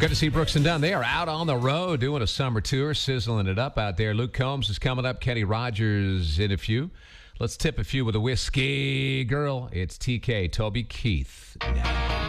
Good to see Brooks and Dunn. They are out on the road doing a summer tour, sizzling it up out there. Luke Combs is coming up. Kenny Rogers in a few. Let's tip a few with a whiskey girl. It's TK, Toby Keith. Now.